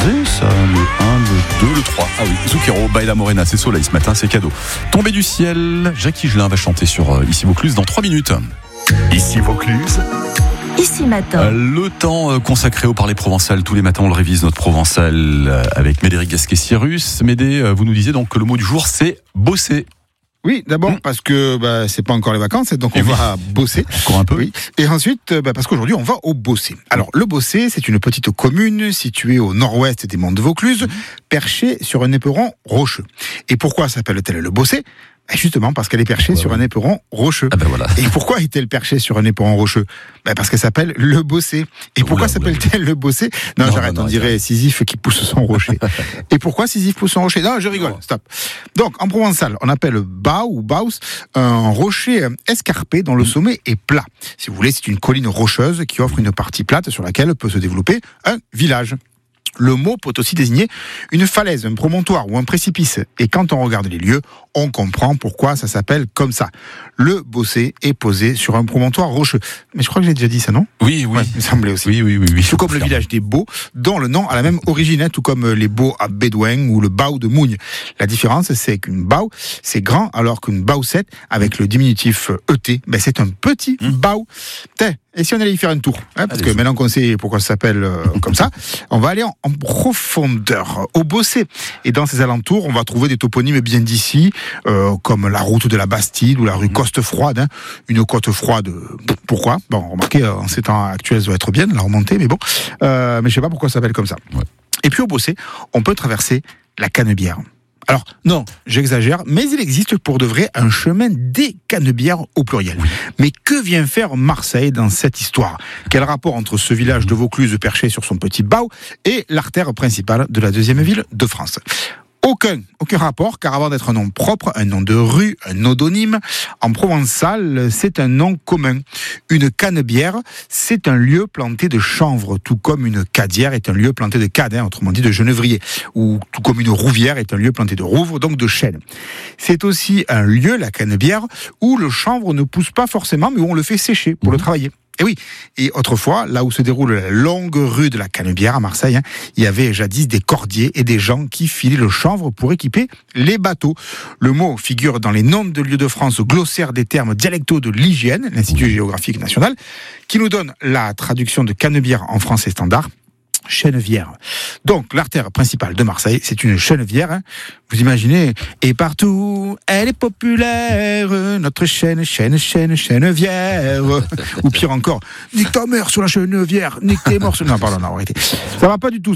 croisé, ça, le 1, le 2, le 3. Ah oui, Zucchero, Baila Morena, c'est soleil ce matin, c'est cadeau. Tombé du ciel, Jackie Gelin va chanter sur Ici Vaucluse dans 3 minutes. Ici Vaucluse. Ici matin. Le temps consacré au parler provençal. Tous les matins, on le révise, notre provençal, avec Médéric Gasquet-Cyrus. Médé, vous nous disiez donc que le mot du jour, c'est bosser. Oui, d'abord parce que c'est pas encore les vacances, donc on va bosser. Encore un peu. Oui. Et ensuite, parce qu'aujourd'hui, on va au Bossé. Alors, le Bossé, c'est une petite commune située au nord-ouest des monts de Vaucluse, perchée sur un éperon rocheux. Et pourquoi s'appelle-t-elle le Bossé ? Justement parce qu'elle est perchée sur un éperon rocheux. Ah ben voilà. Et pourquoi est-elle perchée sur un éperon rocheux ? Parce qu'elle s'appelle le Bossé. Et pourquoi s'appelle-t-elle le Bossé ? Non, j'arrête, on dirait Sisyphe qui pousse son rocher. Et pourquoi Sisyphe pousse son rocher ? Non, je rigole, stop. Donc, en provençal, on appelle bao ou baus un rocher escarpé dont le sommet est plat. Si vous voulez, c'est une colline rocheuse qui offre une partie plate sur laquelle peut se développer un village. Le mot peut aussi désigner une falaise, un promontoire ou un précipice. Et quand on regarde les lieux, on comprend pourquoi ça s'appelle comme ça. Le Bossé est posé sur un promontoire rocheux. Mais je crois que j'ai déjà dit ça, non ? Oui. Ouais, il me semblait aussi. Oui. Tout comme le village des Baux, dont le nom a la même origine, tout comme les Baux à Bédouin ou le Bao de Mougne. La différence, c'est qu'une Bao, c'est grand, alors qu'une Baoussette, avec le diminutif ET, c'est un petit Bao. Et si on allait y faire un tour, parce que maintenant qu'on sait pourquoi ça s'appelle comme ça, on va aller en profondeur, au Bossé. Et dans ces alentours, on va trouver des toponymes bien d'ici, comme la route de la Bastide ou la rue Coste-Froide. Une côte froide, pourquoi ? Bon, remarquez, en ces temps actuels, ça doit être bien, la remontée, mais bon. Mais je sais pas pourquoi ça s'appelle comme ça. Ouais. Et puis au Bossé, on peut traverser la Canebière. Alors, non, j'exagère, mais il existe pour de vrai un chemin des Canebières au pluriel. Oui. Mais que vient faire Marseille dans cette histoire ? Quel rapport entre ce village de Vaucluse perché sur son petit Bao et l'artère principale de la deuxième ville de France ? Aucun rapport, car avant d'être un nom propre, un nom de rue, un odonyme, en provençal, c'est un nom commun. Une canebière, c'est un lieu planté de chanvre, tout comme une cadière est un lieu planté de cade, autrement dit de genevrier, ou tout comme une rouvière est un lieu planté de rouvre, donc de chêne. C'est aussi un lieu, la canebière, où le chanvre ne pousse pas forcément, mais où on le fait sécher pour le travailler. Et oui, et autrefois, là où se déroule la longue rue de la Canebière à Marseille, il y avait jadis des cordiers et des gens qui filaient le chanvre pour équiper les bateaux. Le mot figure dans les noms de lieux de France au glossaire des termes dialectaux de l'IGN, l'Institut géographique national, qui nous donne la traduction de Canebière en français standard. Chenevière. Donc, l'artère principale de Marseille, c'est une chenevière. Vous imaginez, et partout, elle est populaire, notre chenevière. Ou pire encore, nique ta mère sur la chenevière, nique tes morts. Non, pardon, arrêtez. Ça va pas du tout.